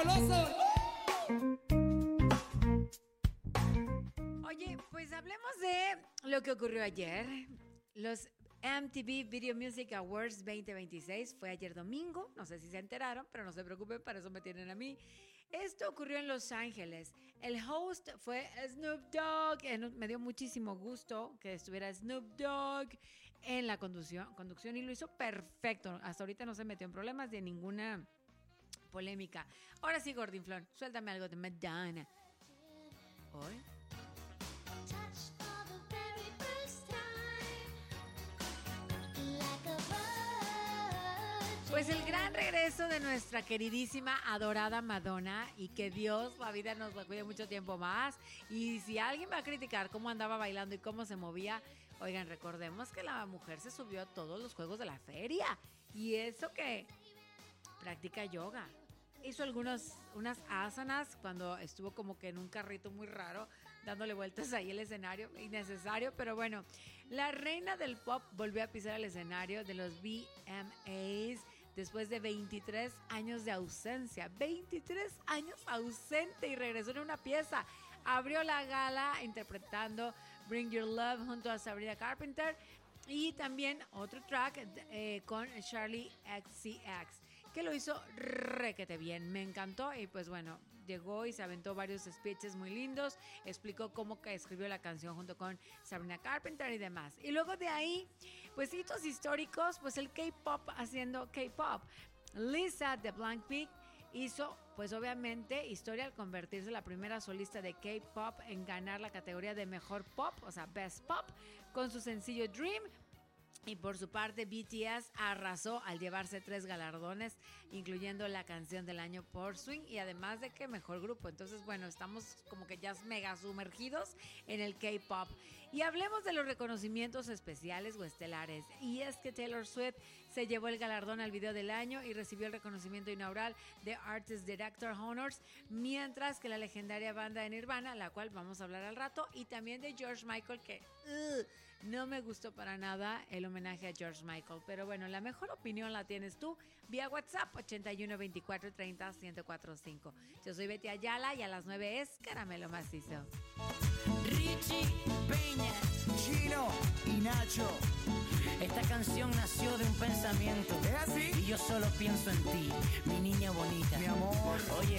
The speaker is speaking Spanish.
Oye, pues hablemos de lo que ocurrió ayer. Los MTV Video Music Awards 2026 fue ayer domingo. No sé si se enteraron, pero no se preocupen, para eso me tienen a mí. Esto ocurrió en Los Ángeles. El host fue Snoop Dogg. Me dio muchísimo gusto que estuviera Snoop Dogg en la conducción y lo hizo perfecto. Hasta ahorita no se metió en problemas de ninguna polémica. Ahora sí, Gordinflón, suéltame algo de Madonna. ¿Hoy? Pues el gran regreso de nuestra queridísima, adorada Madonna, y que Dios, la vida nos la cuide mucho tiempo más. Y si alguien va a criticar cómo andaba bailando y cómo se movía, oigan, recordemos que la mujer se subió a todos los juegos de la feria. Y eso que practica yoga. Hizo unas asanas cuando estuvo como que en un carrito muy raro, dándole vueltas ahí el escenario, innecesario, pero bueno. La reina del pop volvió a pisar el escenario de los VMAs después de 23 años de ausencia. 23 años ausente y regresó en una pieza. Abrió la gala interpretando Bring Your Love junto a Sabrina Carpenter y también otro track con Charlie XCX, que lo hizo requete bien, me encantó. Y pues bueno, llegó y se aventó varios speeches muy lindos, explicó cómo que escribió la canción junto con Sabrina Carpenter y demás. Y luego de ahí, pues hitos históricos, pues el K-pop haciendo K-pop. Lisa de Blackpink hizo, pues obviamente, historia al convertirse en la primera solista de K-pop en ganar la categoría de mejor pop, o sea, Best Pop, con su sencillo Dream. Y por su parte, BTS arrasó al llevarse 3 galardones, incluyendo la canción del año por Swing y además de que mejor grupo. Entonces, bueno, estamos como que ya mega sumergidos en el K-pop. Y hablemos de los reconocimientos especiales o estelares. Y es que Taylor Swift se llevó el galardón al video del año y recibió el reconocimiento inaugural de Artist Director Honors, mientras que la legendaria banda de Nirvana, la cual vamos a hablar al rato, y también de George Michael, que no me gustó para nada el homenaje a George Michael. Pero bueno, la mejor opinión la tienes tú vía WhatsApp 81 24 30 1045. Yo soy Betty Ayala y a las 9 es Caramelo Macizo. Richie Peña, Chino y Nacho. esta canción nació de un pensamiento. ¿Es así? Y yo solo pienso en ti, mi niña bonita. Mi amor. Oye,